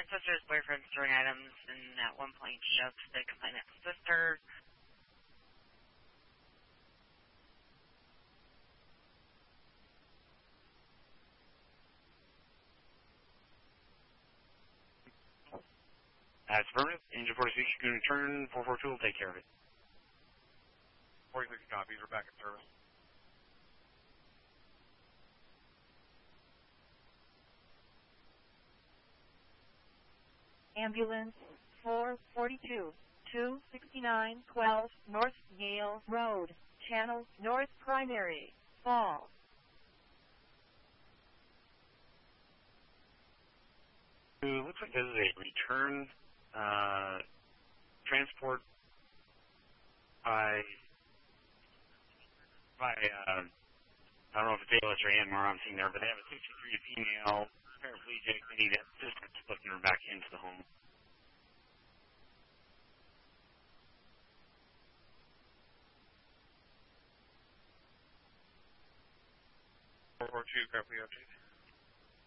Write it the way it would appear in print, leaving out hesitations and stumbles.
sister's boyfriend throwing items, and at one point she shoved the complainant's sister. That's affirmative. Engine 46, you can return. 442 will take care of it. 46 copies. We're back in service. Ambulance 442, 26912 North Yale Road, Channel North Primary, Fall. Looks like this is a return transport by I don't know if it's ALS or AMR I'm seeing there, but they have a 63 female paraplegic. They need assistance lifting her back into the home. 442, copy update.